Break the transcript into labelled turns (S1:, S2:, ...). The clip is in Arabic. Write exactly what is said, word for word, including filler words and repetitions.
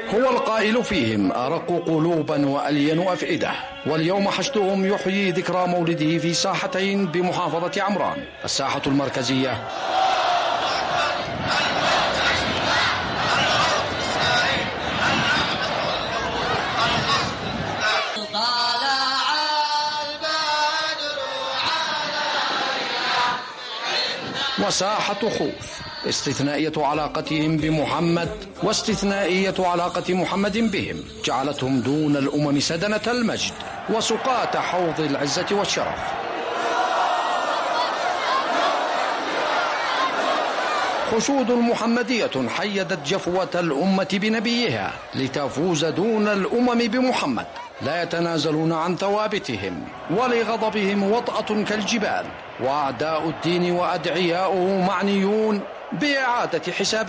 S1: هو القائل فيهم: أرق قلوبا وألين أفئدة. واليوم حشدهم يحيي ذكرى مولده في ساحتين بمحافظة عمران، الساحة المركزية وساحة خوف، استثنائية علاقتهم بمحمد واستثنائية علاقة محمد بهم جعلتهم دون الأمم سدنة المجد وسقاة حوض العزة والشرف. خشود محمدية حيدت جفوة الأمة بنبيها لتفوز دون الأمم بمحمد، لا يتنازلون عن ثوابتهم ولغضبهم وطأة كالجبال، وأعداء الدين وأدعياؤه معنيون بإعادة حساب